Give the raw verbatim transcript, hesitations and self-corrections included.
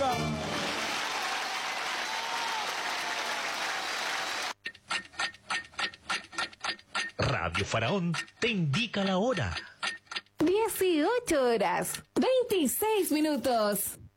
música. Radio Faraón te indica la hora. dieciocho horas, veintiséis minutos.